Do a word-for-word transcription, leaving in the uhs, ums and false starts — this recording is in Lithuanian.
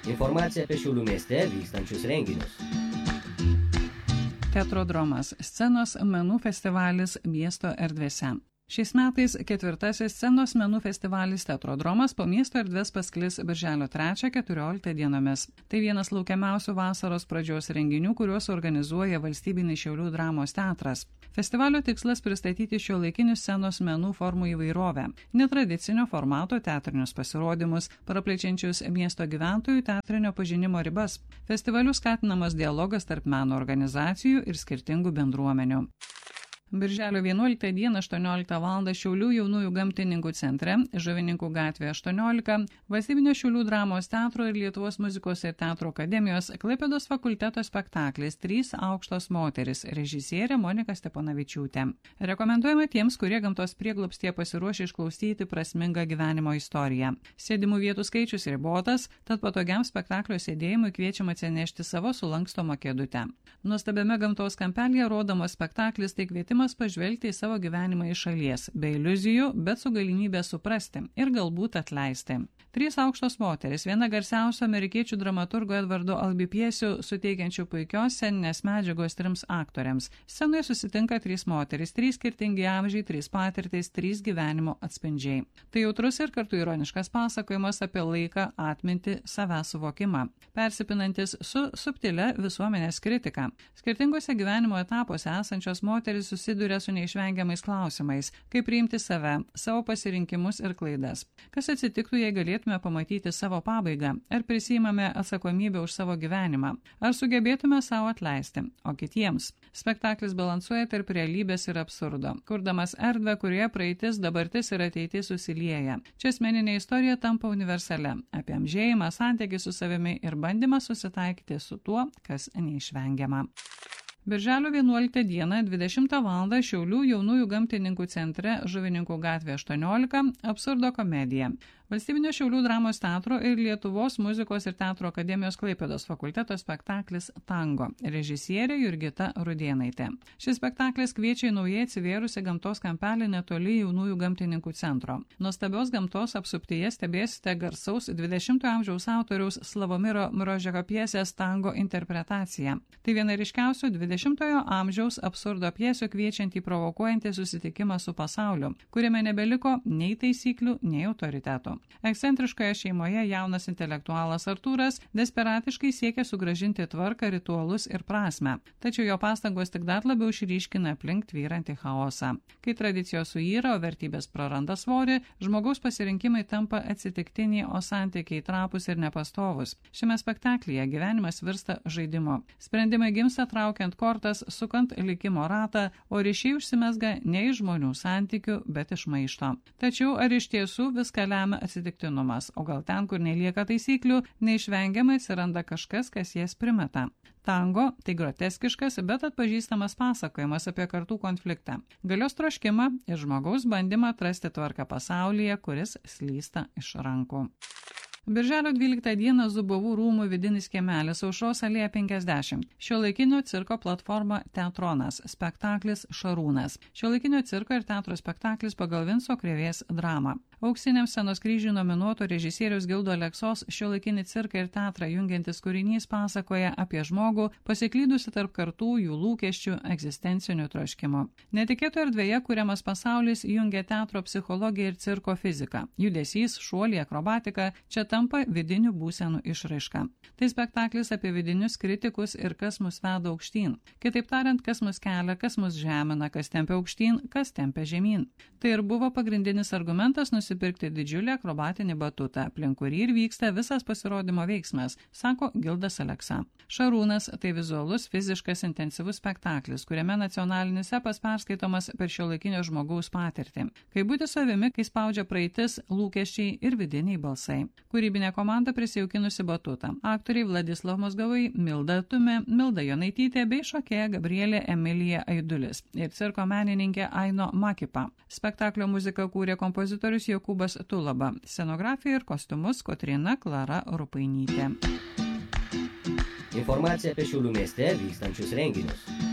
Informacija apie Šiaulių mieste vykstančius renginius. Teatrodromas – scenos menų festivalis miesto erdvėse. Šiais metais ketvirtasis scenos menų festivalis Teatrodromas po miesto erdvės pasklis birželio trečią keturioliktą dienomis. Tai vienas laukiamiausių vasaros pradžios renginių, kuriuos organizuoja Valstybinis Šiaulių dramos teatras. Festivalio tikslas pristatyti šiuolaikinių scenos menų formų įvairovę, netradicinio formato teatrinius pasirodymus, praplečiančius miesto gyventojų teatrinio pažinimo ribas. Festivaliu skatinamas dialogas tarp meno organizacijų ir skirtingų bendruomenių. Birželio vienuoliktą dieną aštuonioliktą valandą Šiaulių jaunųjų gamtininkų centre, Žuvininkų gatvė aštuoniolika, Valstybinio Šiaulių dramos teatro ir Lietuvos muzikos ir teatro akademijos Klaipėdos fakulteto spektaklis Trys aukštos moterys, režisierė Monika Steponavičiūtė. Rekomenduojama tiems, kurie gamtos prieglobstyje pasiruošę išklausyti prasmingą gyvenimo istoriją. Sėdimų vietų skaičius ribotas, tad patogiam spektaklio sėdėjimui kviečiama atsinešti savo sulankstomą kėdutę. Nuostabiame gamtos kampelyje rodomas spektaklis tai kvietimas pažvelgti į savo gyvenimą iš šalies, be iliuzijų, bet su galimybė suprasti ir galbūt atleisti. Trys aukštos moterys, viena garsiausių amerikiečių dramaturgo Edvardo Albi pjesių, suteikiančių puikios sceninės medžiagos trims aktoriams. Scenoje susitinka trys moterys, trys skirtingi amžiai, trys patirtys, trys gyvenimo atspindžiai. Tai jautrus ir kartu ironiškas pasakojimas apie laiką, atmintį, savęs suvokimą, persipinantis su subtilia visuomenės kritika. Skirtingose gyvenimo etapuose esančios moterys susiduria su neišvengiamais klausimais, kaip priimti save, savo pasirinkimus ir klaidas. Kas atsitiktų, jei galėtume pamatyti savo pabaigą, ar prisimame atsakomybę už savo gyvenimą, ar sugebėtume savo atleisti, o kitiems. Spektaklis balansuoja tarp realybės ir absurdo, kurdamas erdvę, kurioje praeitis, dabartis ir ateitis susilieja. Čia asmeninė istorija tampa universalia, apie amžėjimą, santykį su savimi ir bandymą susitaikyti su tuo, kas neišvengiama. Birželio vienuoliktą dieną dvidešimtą valandą Šiaulių jaunųjų gamtininkų centre Žuvininkų gatvė aštuoniolika absurdo komedija. Valstybinio Šiaulių dramos teatro ir Lietuvos muzikos ir teatro akademijos Klaipėdos fakulteto spektaklis Tango, režisierė Jurgita Rudėnaitė. Šis spektaklis kviečia į naujai atsivėrusią gamtos kampelį netoli jaunųjų gamtininkų centro. Nuostabios gamtos apsuptyje stebėsite garsaus dvidešimtojo amžiaus autoriaus Slavomiro Mrožeko pjesės Tango interpretaciją. Tai viena ryškiausių dvidešimtojo amžiaus absurdo pjesių kviečiantį provokuojantį susitikimą su pasauliu, kuriame nebeliko nei taisyklių, nei autoritetų. Ekscentriškoje šeimoje jaunas intelektualas Artūras desperatiškai siekia sugrąžinti tvarką, ritualus ir prasmę, tačiau jo pastangos tik dar labiau išryškina aplink tvyrantį chaosą. Kai tradicijos suyra, o vertybės praranda svorį, žmogaus pasirinkimai tampa atsitiktiniai, o santykiai trapūs ir nepastovus. Šiame spektaklyje gyvenimas virsta žaidimu. Sprendimai gimsta traukiant kortas, sukant likimo ratą, o ryšiai užsimesga ne iš žmonių santykių, bet iš maišto. Tačiau ar iš tiesų viską lemia atsitiktinumas, o gal ten, kur nelieka taisyklių, neišvengiamai atsiranda kažkas, kas jas primeta. Tango – tai groteskiškas, bet atpažįstamas pasakojimas apie kartų konfliktą, galios troškimą ir žmogaus bandymą atrasti tvarką pasaulyje, kuris slysta iš rankų. Birželio dvyliktą dieną Zubovų rūmų vidinis kiemelis Aušros alėja penkiasdešimt. Šiuolaikinio cirko platforma Teatronas, spektaklis Šarūnas. Šiuolaikinio cirko ir teatro spektaklis pagal Vinco Krėvės dramą. Auksiniam scenos kryžiui nominuoto režisieriaus Gildo Aleksos šiuolaikinį cirką ir teatrą jungiantis kūrinys pasakoja apie žmogų pasiklydusi tarp kartų, jų lūkesčių, egzistencinių troškimų. Netikėto erdvėje kuriamas pasaulis jungia teatro psichologiją ir cirko fiziką. Judesys, šuoliai, akrobatika čia tampa vidinių būsenų išraiška. Tai spektaklis apie vidinius kritikus ir kas mus veda aukštyn. Kitaip tariant, kas mus kelia, kas mus žemina, kas tempia aukštyn, kas tempia žemyn. Tai ir buvo pagrindinis argumentas nusipirkti didžiulį akrobatinį batutą, aplink kurį ir vyksta visas pasirodymo veiksmas, sako Gildas Aleksa. Šarūnas – tai vizualus, fiziškas, intensyvus spektaklis, kuriame nacionalinis epas perskaitomas per šiuolaikinio žmogaus patirtį. Kai būti savimi, kai spaudžia praeitis, lūkesčiai ir vidiniai balsai. Kūrybinė komanda prisijaukinusi batutą. Aktoriai Vladislav Mozgavai, Milda Tumė, Milda Jonaitytė bei šokėja Gabrielė Emilija Aidulis ir cirko menininkė Aino Makipa. Spektaklio muziką kūrė kompozitorius Jokūbas Tulaba, scenografiją ir kostiumus Kotryna Klara Rupainytė. Informacija apie Šiaulių mieste vykstančius renginius.